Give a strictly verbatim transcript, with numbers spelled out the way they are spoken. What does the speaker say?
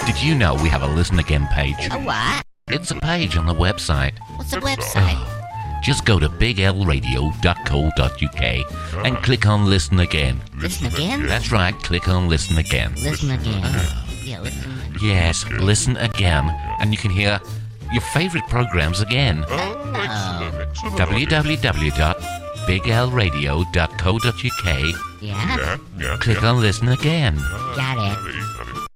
Did you know we have a Listen Again page? A what? It's a page on the website. What's the website? Just go to big l radio dot co dot u k and click on Listen Again. Listen again? That's right, click on Listen Again. Listen again. Yeah, listen. Yes, Listen Again, and you can hear your favourite programmes again. Oh, excellent, excellent. w w w dot big l radio dot co dot u k. Yeah? Yeah, yeah, Click yeah. on Listen Again. Got it. Got it, got it.